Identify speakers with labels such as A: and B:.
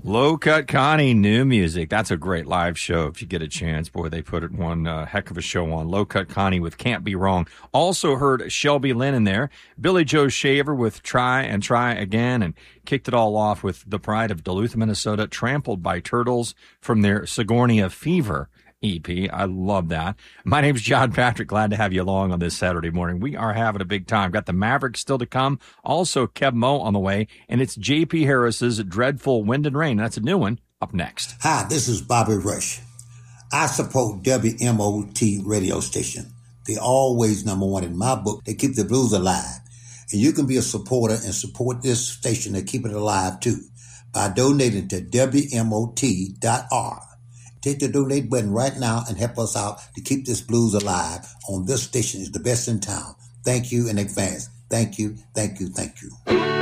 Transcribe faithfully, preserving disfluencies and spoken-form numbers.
A: Low Cut Connie, new music. That's a great live show if you get a chance. Boy, they put it one uh, heck of a show on. Low Cut Connie with Can't Be Wrong. Also heard Shelby Lynn in there. Billy Joe Shaver with Try and Try Again, and kicked it all off with The Pride of Duluth, Minnesota, Trampled by Turtles from their Sigornia Fever E P. I love that. My name's John Patrick. Glad to have you along on this Saturday morning. We are having a big time. Got the Mavericks still to come. Also, Kev Mo on the way. And it's J P Harris's Dreadful Wind and Rain. That's a new one up next.
B: Hi, this is Bobby Rush. I support W M O T radio station. They always number one in my book. They keep the blues alive. And you can be a supporter and support this station and keep it alive too by donating to W M O T dot org. Take the donate button right now and help us out to keep this blues alive on this station. Is the best in town. Thank you in advance. Thank you, thank you, thank you.